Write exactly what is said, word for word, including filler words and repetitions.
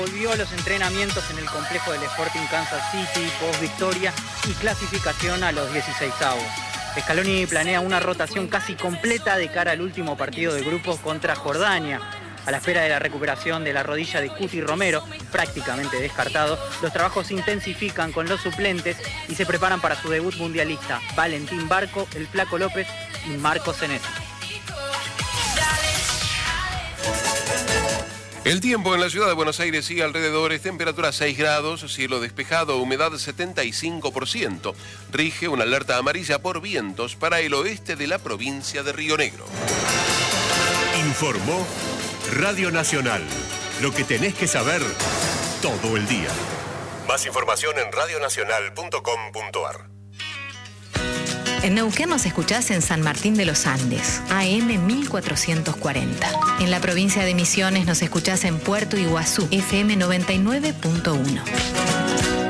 Volvió a los entrenamientos en el complejo del Sporting Kansas City, post victoria y clasificación a los dieciseisavos. Scaloni planea una rotación casi completa de cara al último partido de grupos contra Jordania. A la espera de la recuperación de la rodilla de Cuti Romero, prácticamente descartado, los trabajos se intensifican con los suplentes y se preparan para su debut mundialista, Valentín Barco, el Flaco López y Marco Senesi. El tiempo en la ciudad de Buenos Aires y alrededores, temperatura seis grados, cielo despejado, humedad setenta y cinco por ciento. Rige una alerta amarilla por vientos para el oeste de la provincia de Río Negro. Informó Radio Nacional. Lo que tenés que saber todo el día. Más información en radio nacional punto com punto a r. En Neuquén nos escuchás en San Martín de los Andes, A M mil cuatrocientos cuarenta. En la provincia de Misiones nos escuchás en Puerto Iguazú, F M noventa y nueve punto uno.